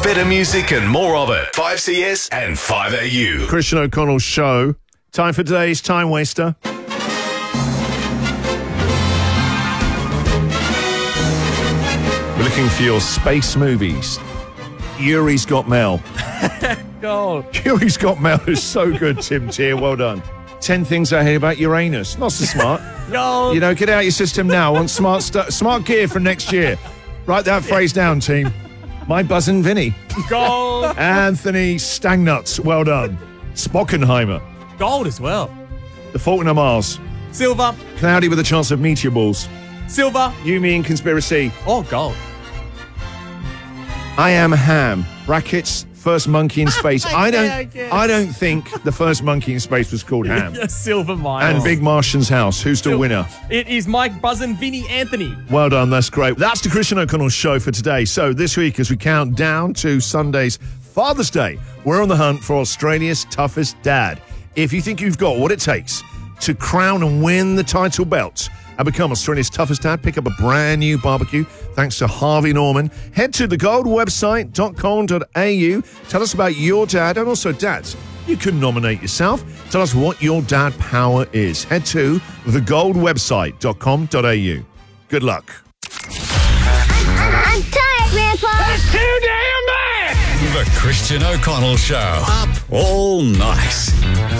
Better music and more of it. 5CS and 5AU. Christian O'Connell's show. Time for today's Time Waster. We're looking for your space movies. Yuri's Got Mail. God. Yuri's Got Mail is so good, Tim Tier. Well done. 10 things I hate about Uranus. Not so smart. No. You know, get out your system now on smart gear for next year. Write that phrase down, team. My Buzzin' Vinny. Gold. Anthony Stangnuts. Well done. Spockenheimer. Gold as well. The Fault in Our Mars. Silver. Cloudy with a Chance of Meteor Balls. Silver. You, Me and Conspiracy. Oh, gold. I Am Ham. Brackets. First monkey in space. I don't think the first monkey in space was called Ham. Silver mine. And Big Martian's House. Who's the winner? It is Mike Buzzin' Vinny Anthony. Well done, that's great. That's the Christian O'Connell show for today. So this week, as we count down to Sunday's Father's Day, we're on the hunt for Australia's toughest dad. If you think you've got what it takes to crown and win the title belt and become Australia's toughest dad, pick up a brand new barbecue thanks to Harvey Norman. Head to thegoldwebsite.com.au. Tell us about your dad, and also dads, you can nominate yourself. Tell us what your dad power is. Head to thegoldwebsite.com.au. Good luck. I'm tired, Grandpa. That's too damn bad! The Christian O'Connell Show. Up all night.